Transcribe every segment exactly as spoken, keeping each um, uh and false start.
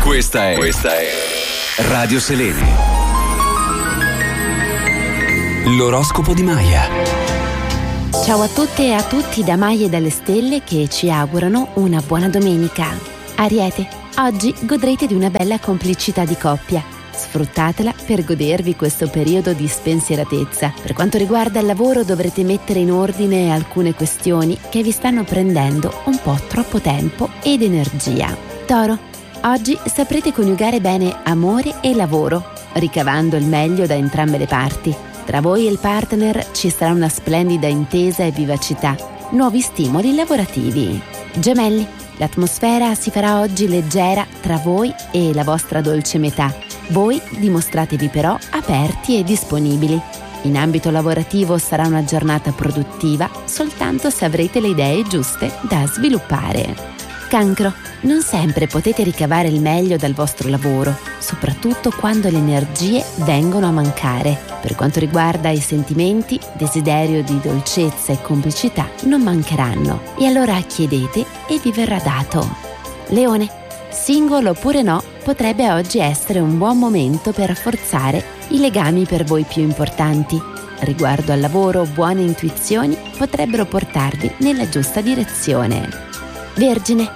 Questa è Questa è Radio Selene. L'oroscopo di Maya. Ciao a tutte e a tutti da Maya e dalle stelle che ci augurano una buona domenica. Ariete, oggi godrete di una bella complicità di coppia. Sfruttatela per godervi questo periodo di spensieratezza. Per quanto riguarda il lavoro dovrete mettere in ordine alcune questioni che vi stanno prendendo un po' troppo tempo ed energia. Toro, oggi saprete coniugare bene amore e lavoro, ricavando il meglio da entrambe le parti. Tra voi e il partner ci sarà una splendida intesa e vivacità, nuovi stimoli lavorativi. Gemelli, l'atmosfera si farà oggi leggera tra voi e la vostra dolce metà. Voi dimostratevi però aperti e disponibili. In ambito lavorativo sarà una giornata produttiva soltanto se avrete le idee giuste da sviluppare. Cancro, non sempre potete ricavare il meglio dal vostro lavoro, soprattutto quando le energie vengono a mancare. Per quanto riguarda i sentimenti, desiderio di dolcezza e complicità non mancheranno. E allora chiedete e vi verrà dato. Leone, single oppure no, potrebbe oggi essere un buon momento per rafforzare i legami per voi più importanti. Riguardo al lavoro, buone intuizioni potrebbero portarvi nella giusta direzione. Vergine,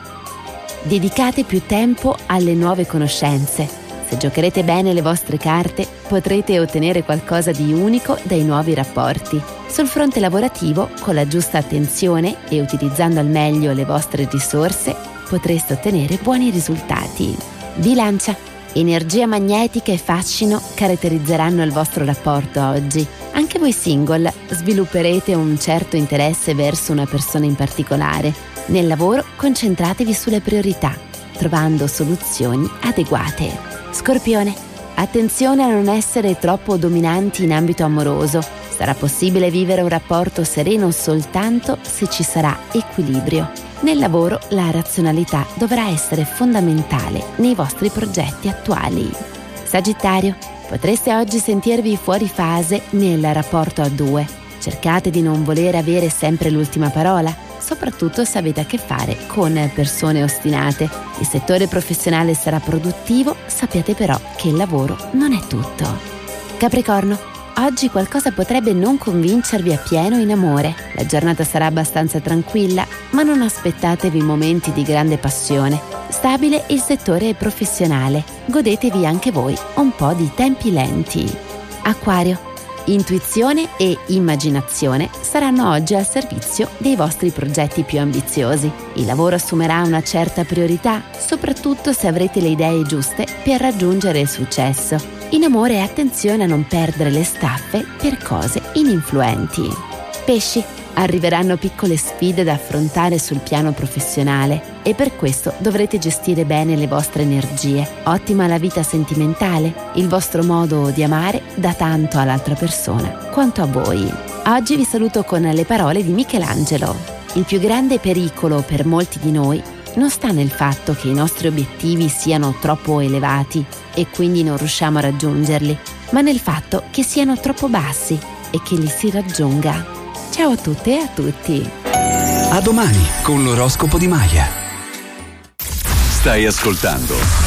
dedicate più tempo alle nuove conoscenze. Se giocherete bene le vostre carte, potrete ottenere qualcosa di unico dai nuovi rapporti. Sul fronte lavorativo, con la giusta attenzione e utilizzando al meglio le vostre risorse, potreste ottenere buoni risultati. Bilancia, energia magnetica e fascino caratterizzeranno il vostro rapporto oggi. Anche voi single svilupperete un certo interesse verso una persona in particolare. Nel lavoro concentratevi sulle priorità, trovando soluzioni adeguate. Scorpione, attenzione a non essere troppo dominanti in ambito amoroso. Sarà possibile vivere un rapporto sereno soltanto se ci sarà equilibrio. Nel lavoro la razionalità dovrà essere fondamentale nei vostri progetti attuali. Sagittario, potreste oggi sentirvi fuori fase nel rapporto a due. Cercate di non voler avere sempre l'ultima parola, soprattutto se avete a che fare con persone ostinate. Il settore professionale sarà produttivo, sappiate però che il lavoro non è tutto. Capricorno, oggi qualcosa potrebbe non convincervi appieno in amore. La giornata sarà abbastanza tranquilla, ma non aspettatevi momenti di grande passione. Stabile il settore professionale, godetevi anche voi un po' di tempi lenti. Acquario, intuizione e immaginazione saranno oggi al servizio dei vostri progetti più ambiziosi. Il lavoro assumerà una certa priorità, soprattutto se avrete le idee giuste per raggiungere il successo. In amore attenzione a non perdere le staffe per cose ininfluenti. Pesci, arriveranno piccole sfide da affrontare sul piano professionale e per questo dovrete gestire bene le vostre energie. Ottima la vita sentimentale, il vostro modo di amare dà tanto all'altra persona quanto a voi. Oggi vi saluto con le parole di Michelangelo. Il più grande pericolo per molti di noi non sta nel fatto che i nostri obiettivi siano troppo elevati e quindi non riusciamo a raggiungerli, ma nel fatto che siano troppo bassi e che li si raggiunga. Ciao a tutte e a tutti. A domani con l'oroscopo di Maya. Stai ascoltando